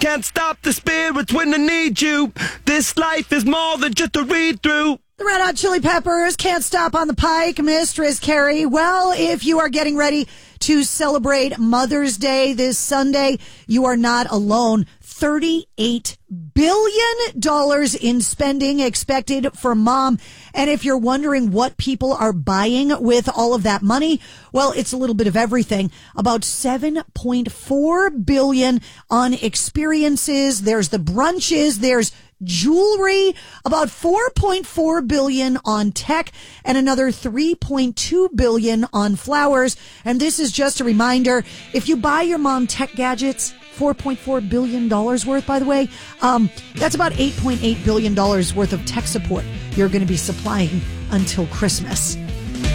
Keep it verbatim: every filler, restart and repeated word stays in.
Can't stop the spirits when they need you. This life is more than just a read-through. The Red Hot Chili Peppers, Can't Stop on the Pike, Mistress Carrie. Well, if you are getting ready to celebrate Mother's Day this Sunday, you are not alone. thirty-eight billion dollars in spending expected for mom. And if you're wondering what people are buying with all of that money, well, it's a little bit of everything. About seven point four billion dollars on experiences. There's the brunches. There's jewelry, about four point four billion dollars on tech, and another three point two billion dollars on flowers. And this is just a reminder, if you buy your mom tech gadgets, four point four billion dollars worth, by the way, um, that's about eight point eight billion dollars worth of tech support you're going to be supplying until Christmas.